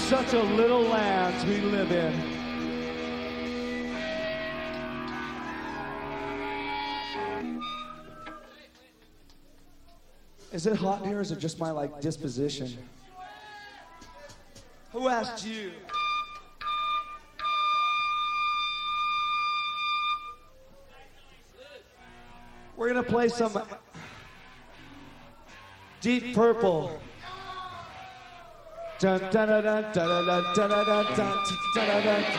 such a little land we live in. Is it hot here, or is it just my, like, disposition? Who asked you? We're gonna play some Deep Purple. Dun dun dun dun dun dun dun dun dun dun dun.